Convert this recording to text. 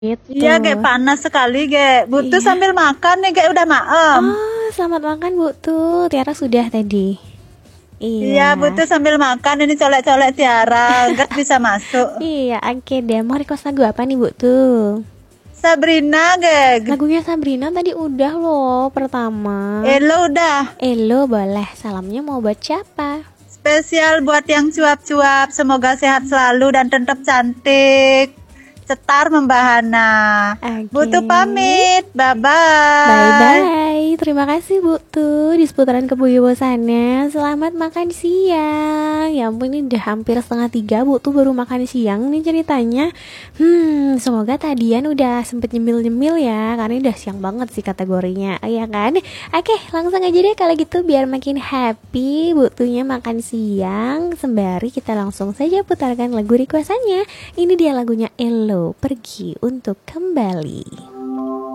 Gitu. Iya, Gek, panas sekali, Gek. Butuh Iya. sambil makan nih, Gek, udah maem. Oh, selamat makan Bu tuh. Tiara sudah tadi. Iya, Iya. butuh sambil makan ini colek-colek Tiara. Gak bisa masuk. Iya, oke deh. Mau request lagu apa nih Bu tuh? Sabrina, Gek. Lagunya Sabrina tadi udah loh pertama. Elo udah. Elo boleh. Salamnya mau buat siapa? Spesial buat yang cuap-cuap. Semoga sehat selalu dan tetap cantik. Cetar membahana. Oke. Butuh pamit. Bye-bye. Bye-bye. Terima kasih Bu tuh di seputaran kebuyobosannya. Selamat makan siang. Ya ampun ini udah hampir 2:30 Bu tuh baru makan siang nih ceritanya. Semoga tadian udah sempet nyemil-nyemil ya. Karena udah siang banget sih kategorinya. Iya kan? Oke langsung aja deh kalau gitu biar makin happy Bu tuhnya makan siang. Sembari kita langsung saja putarkan lagu requestannya. Ini dia lagunya Elo, Pergi Untuk Kembali.